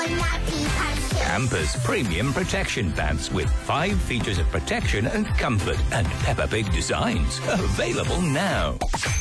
Campus Premium Protection Pants with 5 features of protection and comfort and Peppa Pig designs. Available now.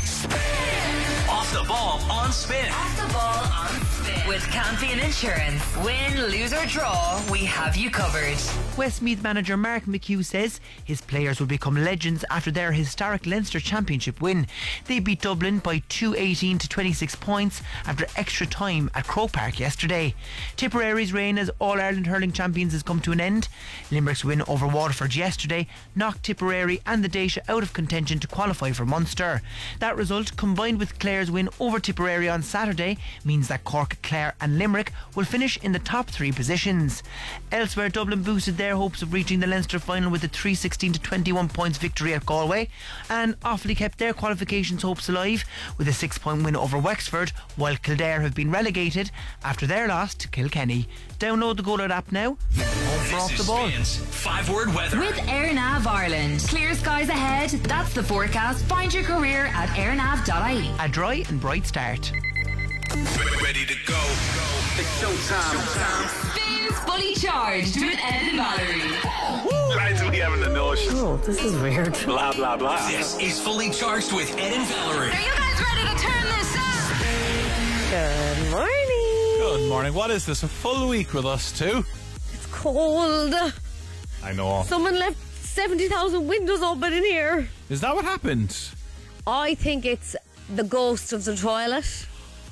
Off the ball on Spin. Off the ball on Spin. With Campion Insurance. Win, lose or draw, we have you covered. Westmeath manager Mark McHugh says his players will become legends after their historic Leinster Championship win. They beat Dublin by 218 to 26 points after extra time at Croke Park yesterday. Tipperary's reign as All-Ireland hurling champions has come to an end. Limerick's win over Waterford yesterday knocked Tipperary and the Daisha out of contention to qualify for Munster. That result, combined with Clare's win over Tipperary on Saturday, means that Cork, Clare and Limerick will finish in the top 3 positions. Elsewhere, Dublin boosted their hopes of reaching the Leinster final with a 316 to 21 points victory at Galway, and Offaly kept their qualifications hopes alive with a 6-point win over Wexford, while Kildare have been relegated after their loss to Kilkenny. Download the Go Loud app now. Home for Off the Ball. Spins 5-word weather With AirNav Ireland. Clear skies ahead. That's the forecast. Find your career at airnav.ie. A dry and bright start. Ready to go. It's showtime. Spins fully charged with Ed and Valerie. Lads, we having a notion. Oh, this is weird. Blah, blah, blah. This is Fully Charged with Ed and Valerie. Are you guys ready to turn this up? Good morning. Good morning. What is this? A full week with us too? It's cold. I know. Someone left 70,000 windows open in here. Is that what happened? I think it's the ghost of the toilet.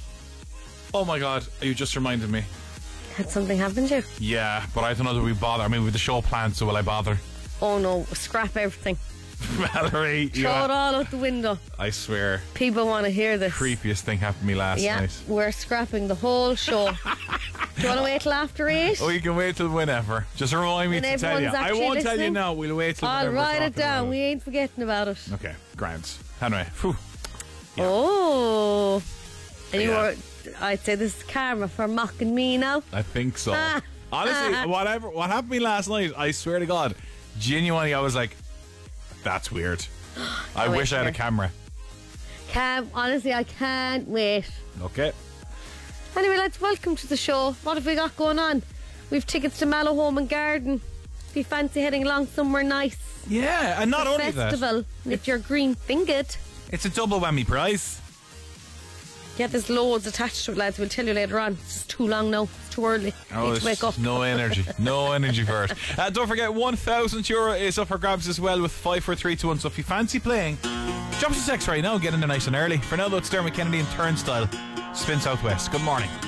Oh my God, you just reminded me. Had something happen to you? Yeah, but I don't know that we bother. I mean, with the show planned, so will I bother? Oh no, scrap everything. Valerie, Throw it all out the window. I swear. People want to hear this. Creepiest thing happened to me last night. We're scrapping the whole show. Do you want to wait till after 8? Oh, you can wait till whenever. Just remind me When to tell you. everyone's I actually won't tell you listening? now. We'll wait till I'll whenever we're write it talking down. about We ain't forgetting about it. Okay, grand. Anyway, phew. Yeah. Oh. And you Yeah. were, I'd say this is karma for mocking me now. I think so. Honestly, what happened to me last night, I swear to God, genuinely, I was like, that's weird. I wish I had a camera. Honestly, I can't wait. Okay. Anyway, lads, welcome to the show. What have we got going on? We've tickets to Mallow Home and Garden. If you fancy heading along somewhere nice. Yeah, and not The only festival, if you're green fingered. that, it's a double whammy prize. Yeah, there's loads attached to it, lads. We'll tell you later on. It's just too long now. It's too early. Oh, Need to wake up. no energy. No energy for it. Don't forget, €1,000 is up for grabs as well with 5, 4, 3, 2, 1. So if you fancy playing, drop us a text right now. Get in there nice and early. For now, though, it's Dermot Kennedy and Turnstile. Spin Southwest. Good morning.